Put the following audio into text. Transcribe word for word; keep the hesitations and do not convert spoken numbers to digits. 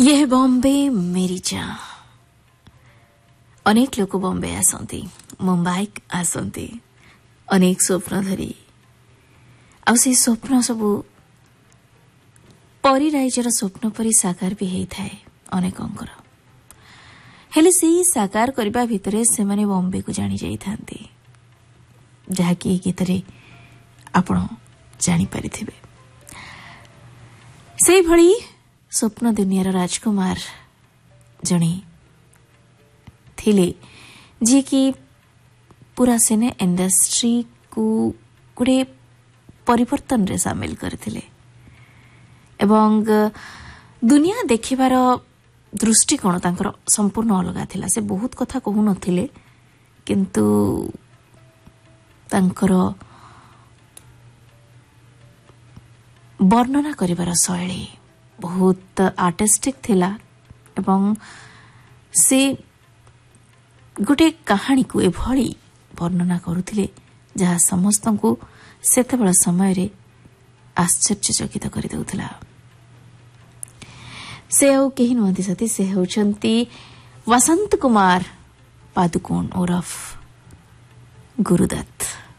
ये है बॉम्बे मेरी जान। अनेक लोक बॉम्बे आसती, मुंबई आसती अनेक स्वप्न धरी आ से स्वप्न सबू परी राइजर स्वप्न परी साकार भी होता है अनेकंकर। हेले से साकार करने भितर से माने बॉम्बे को जानी जाई थांती, जहाँकि गीत आपण जानी परिथिबे। से भली स्वप्न दुनियार राजकुमार जणे थिले, जी की पूरा सिने इंडस्ट्री को गुड़े परिवर्तन रे सामिल करथिले एवं दुनिया देखिबार दृष्टिकोण तांकर संपूर्ण अलग थिला। से बहुत कथा कहू नथिले, किंतु तांकर वर्णना करिबार शैली बहुत आर्टिस्टिक थिला एवं से गोटे कहानी को एभली वर्णना करुथिले जहाँ समस्त को सेतेबेला समय रे आश्चर्यचकित कर देउथिला। से आउ केही नुहंती सती, से होचंती वसंत कुमार पादुकोण ओरफ गुरुदत्त।